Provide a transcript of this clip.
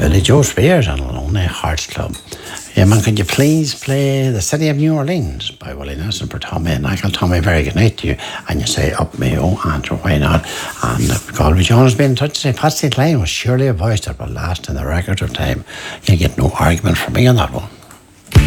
Billy Joe Spears on Lonely Hearts Club. Yeah, man, could you please play The City of New Orleans by Willie Nelson for Tommy and Michael? Tommy, very good night to you. And you say, up Mayo, answer, why not? And Galway John has been in touch to say, Patsy Klein was surely a voice that will last in the record of time. You get no argument from me on that one.